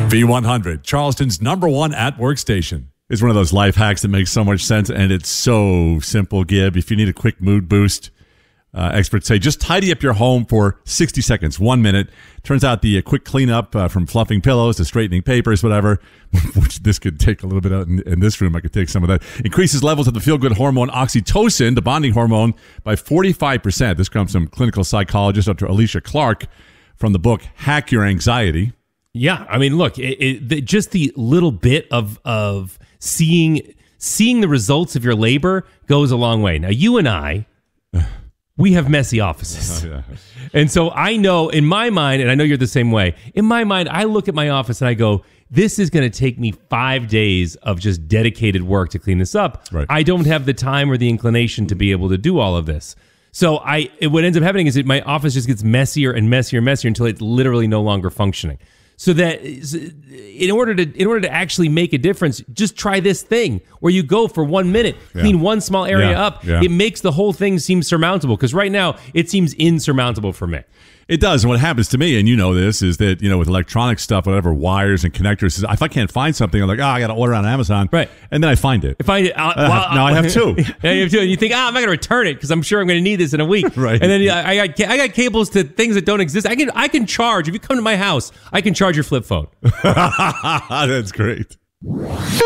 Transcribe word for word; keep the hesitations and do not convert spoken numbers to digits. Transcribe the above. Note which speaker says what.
Speaker 1: V one hundred, Charleston's number one at-work station. It's one of those life hacks that makes so much sense, and it's so simple, Gib. If you need a quick mood boost, uh, experts say just tidy up your home for sixty seconds, one minute. Turns out the uh, quick cleanup uh, from fluffing pillows to straightening papers, whatever, which this could take a little bit out in, in this room. I could take some of that. Increases levels of the feel-good hormone oxytocin, the bonding hormone, by forty-five percent. This comes from clinical psychologist Doctor Alicia Clark from the book Hack Your Anxiety.
Speaker 2: Yeah, I mean, look, it, it, the, just the little bit of of seeing seeing the results of your labor goes a long way. Now, you and I, we have messy offices. Oh, yeah. And so I know in my mind, and I know you're the same way, in my mind, I look at my office and I go, this is going to take me five days of just dedicated work to clean this up.
Speaker 1: Right.
Speaker 2: I don't have the time or the inclination to be able to do all of this. So I, it, what ends up happening is that my office just gets messier and messier and messier until it's literally no longer functioning. So that in order to in order to actually make a difference, just try this thing where you go for one minute,
Speaker 1: yeah.
Speaker 2: clean one small area
Speaker 1: yeah.
Speaker 2: up.
Speaker 1: Yeah.
Speaker 2: It makes the whole thing seem surmountable, because right now it seems insurmountable for me.
Speaker 1: It does. And what happens to me, and you know this, is that, you know, with electronic stuff, whatever, wires and connectors, if I can't find something, I'm like, oh, I got to order on Amazon.
Speaker 2: Right.
Speaker 1: And then I find it.
Speaker 2: If I, uh, well,
Speaker 1: have, now I have two.
Speaker 2: Yeah, you have two. And you think, ah, oh, I'm not going to return it because I'm sure I'm going to need this in a week.
Speaker 1: Right.
Speaker 2: And then I, I, got, I got cables to things that don't exist. I can, I can charge. If you come to my house, I can charge your flip phone.
Speaker 1: That's great.